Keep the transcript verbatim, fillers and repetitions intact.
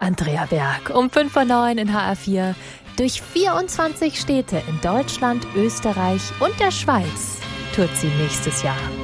Andrea Berg um fünf Uhr neun in H R vier. Durch vierundzwanzig Städte in Deutschland, Österreich und der Schweiz tourt sie nächstes Jahr.